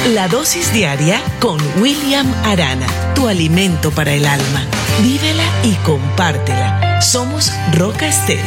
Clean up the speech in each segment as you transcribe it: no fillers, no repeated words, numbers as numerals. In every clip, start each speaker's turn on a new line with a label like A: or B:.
A: La dosis diaria con William Arana, tu alimento para el alma. Vívela y compártela. Somos Roca Estéreo.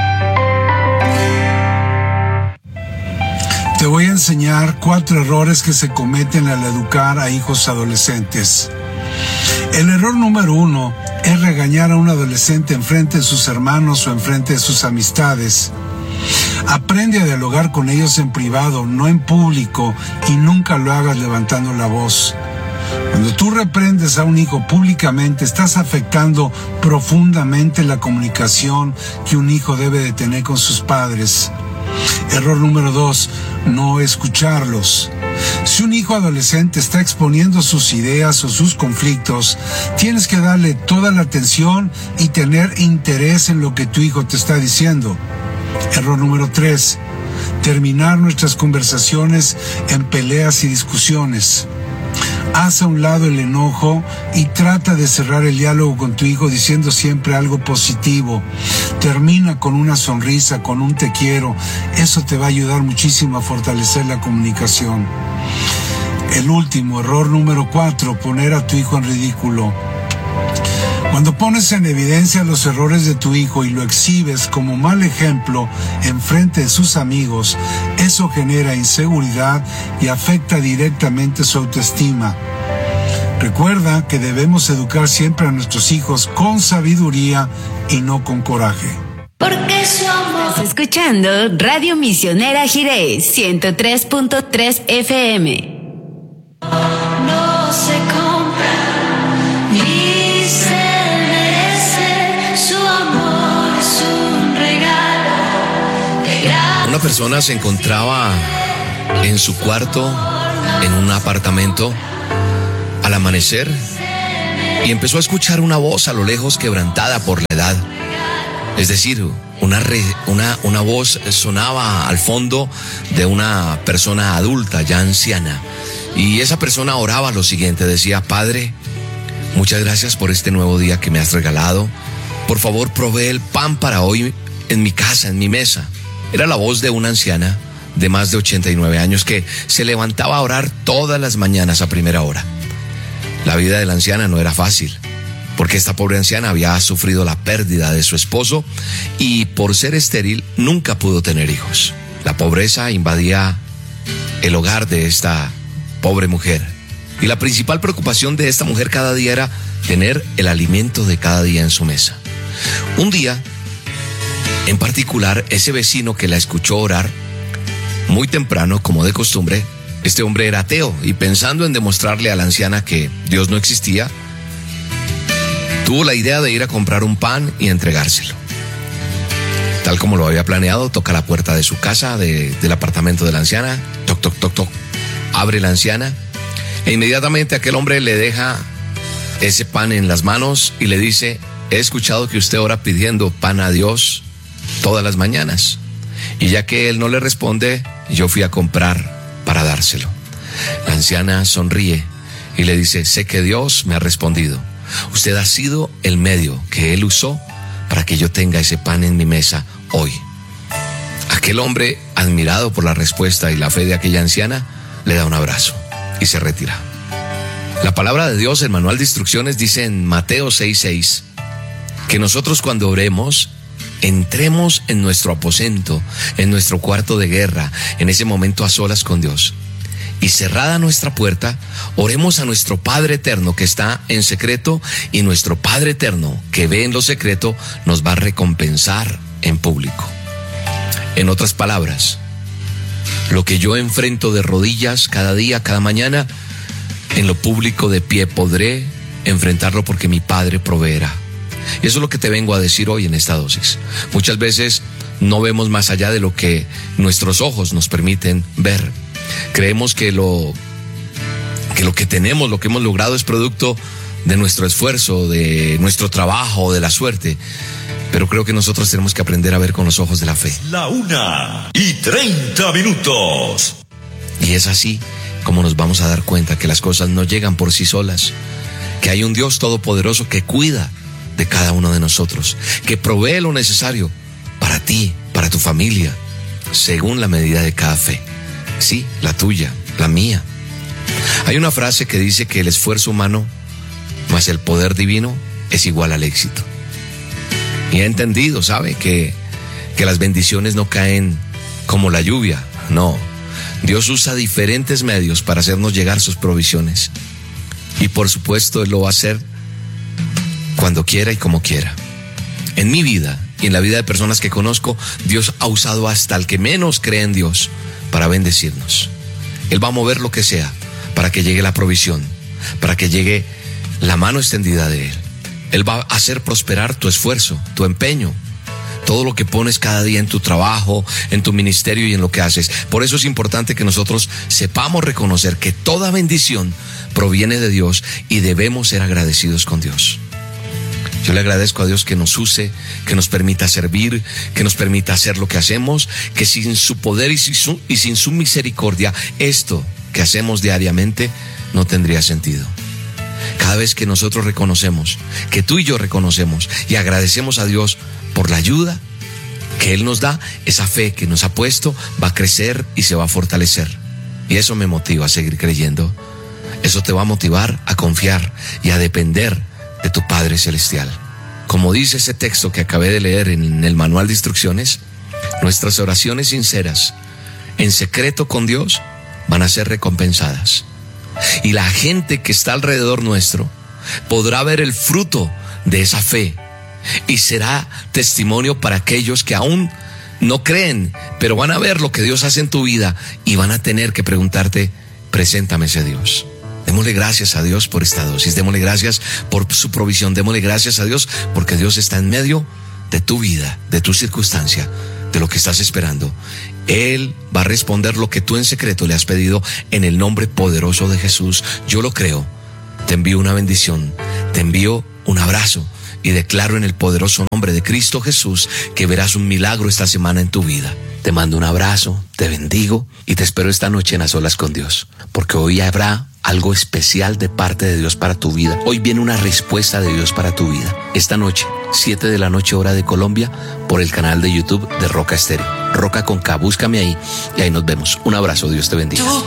B: Te voy a enseñar 4 errores que se cometen al educar a hijos adolescentes. El error número 1 es regañar a un adolescente enfrente de sus hermanos o enfrente de sus amistades. Aprende a dialogar con ellos en privado, no en público, y nunca lo hagas levantando la voz. Cuando tú reprendes a un hijo públicamente, estás afectando profundamente la comunicación que un hijo debe de tener con sus padres. Error número 2, no escucharlos. Si un hijo adolescente está exponiendo sus ideas o sus conflictos, tienes que darle toda la atención y tener interés en lo que tu hijo te está diciendo. Error número 3, terminar nuestras conversaciones en peleas y discusiones. Haz a un lado el enojo y trata de cerrar el diálogo con tu hijo diciendo siempre algo positivo. Termina con una sonrisa, con un te quiero. Eso te va a ayudar muchísimo a fortalecer la comunicación. El último, error número 4, poner a tu hijo en ridículo. Cuando pones en evidencia los errores de tu hijo y lo exhibes como mal ejemplo en frente de sus amigos, eso genera inseguridad y afecta directamente su autoestima. Recuerda que debemos educar siempre a nuestros hijos con sabiduría y no con coraje.
C: Porque somos. Estás escuchando Radio Misionera Jiré 103.3 FM.
D: No se compra ni se merece, su amor es un regalo de gracia.
E: Una persona se encontraba en su cuarto, en un apartamento, al amanecer, y empezó a escuchar una voz a lo lejos quebrantada por la edad. Es decir, una voz sonaba al fondo de una persona adulta, ya anciana. Y esa persona oraba lo siguiente, decía: Padre, muchas gracias por este nuevo día que me has regalado. Por favor, provee el pan para hoy en mi casa, en mi mesa. Era la voz de una anciana de más de 89 años que se levantaba a orar todas las mañanas a primera hora. La vida de la anciana no era fácil, porque esta pobre anciana había sufrido la pérdida de su esposo y por ser estéril nunca pudo tener hijos. La pobreza invadía el hogar de esta pobre mujer, y la principal preocupación de esta mujer cada día era tener el alimento de cada día en su mesa. Un día, en particular, ese vecino que la escuchó orar muy temprano, como de costumbre, este hombre era ateo, y pensando en demostrarle a la anciana que Dios no existía, tuvo la idea de ir a comprar un pan y entregárselo. Tal como lo había planeado, toca la puerta de su casa, del apartamento de la anciana. Toc, toc, toc, toc. Abre la anciana e inmediatamente aquel hombre le deja ese pan en las manos y le dice: he escuchado que usted ora pidiendo pan a Dios todas las mañanas, y ya que él no le responde, yo fui a comprar para dárselo. La anciana sonríe y le dice: sé que Dios me ha respondido. Usted ha sido el medio que Él usó para que yo tenga ese pan en mi mesa hoy. Aquel hombre, admirado por la respuesta y la fe de aquella anciana, le da un abrazo y se retira. La palabra de Dios, el manual de instrucciones, dice en Mateo 6:6 que nosotros cuando oremos, entremos en nuestro aposento, en nuestro cuarto de guerra, en ese momento a solas con Dios, y cerrada nuestra puerta, oremos a nuestro Padre eterno que está en secreto, y nuestro Padre eterno que ve en lo secreto nos va a recompensar en público. En otras palabras, lo que yo enfrento de rodillas cada día, cada mañana, en lo público de pie podré enfrentarlo porque mi Padre proveerá. Y eso es lo que te vengo a decir hoy en esta dosis. Muchas veces no vemos más allá de lo que nuestros ojos nos permiten ver. Creemos que lo que tenemos, lo que hemos logrado es producto de nuestro esfuerzo, de nuestro trabajo, de la suerte. Pero creo que nosotros tenemos que aprender a ver con los ojos de la fe.
F: 1:30.
E: Y es así como nos vamos a dar cuenta que las cosas no llegan por sí solas, que hay un Dios todopoderoso que cuida de cada uno de nosotros, que provee lo necesario para ti, para tu familia, según la medida de cada fe. Sí, la tuya, la mía. Hay una frase que dice que el esfuerzo humano más el poder divino es igual al éxito. Y he entendido, ¿sabe? Que las bendiciones no caen como la lluvia, no. Dios usa diferentes medios para hacernos llegar sus provisiones. Y por supuesto, Él lo va a hacer cuando quiera y como quiera. En mi vida y en la vida de personas que conozco, Dios ha usado hasta el que menos cree en Dios para bendecirnos. Él va a mover lo que sea para que llegue la provisión, para que llegue la mano extendida de Él. Él va a hacer prosperar tu esfuerzo, tu empeño, todo lo que pones cada día en tu trabajo, en tu ministerio y en lo que haces. Por eso es importante que nosotros sepamos reconocer que toda bendición proviene de Dios y debemos ser agradecidos con Dios. Yo le agradezco a Dios que nos use, que nos permita servir, que nos permita hacer lo que hacemos, que sin su poder y sin su misericordia, esto que hacemos diariamente no tendría sentido. Cada vez que nosotros reconocemos, que tú y yo reconocemos y agradecemos a Dios por la ayuda que Él nos da, esa fe que nos ha puesto va a crecer y se va a fortalecer. Y eso me motiva a seguir creyendo. Eso te va a motivar a confiar y a depender de tu Padre Celestial. Como dice ese texto que acabé de leer en el manual de instrucciones, nuestras oraciones sinceras en secreto con Dios van a ser recompensadas. Y la gente que está alrededor nuestro podrá ver el fruto de esa fe y será testimonio para aquellos que aún no creen, pero van a ver lo que Dios hace en tu vida y van a tener que preguntarte: preséntame ese Dios. Démosle gracias a Dios por esta dosis, démosle gracias por su provisión, démosle gracias a Dios porque Dios está en medio de tu vida, de tu circunstancia, de lo que estás esperando. Él va a responder lo que tú en secreto le has pedido en el nombre poderoso de Jesús. Yo lo creo. Te envío una bendición, te envío un abrazo y declaro en el poderoso nombre de Cristo Jesús que verás un milagro esta semana en tu vida. Te mando un abrazo, te bendigo y te espero esta noche en A Solas con Dios, porque hoy habrá algo especial de parte de Dios para tu vida. Hoy viene una respuesta de Dios para tu vida. Esta noche, 7 de la noche hora de Colombia, por el canal de YouTube de Roca Estéreo. Roca con K, búscame ahí y ahí nos vemos. Un abrazo, Dios te bendiga.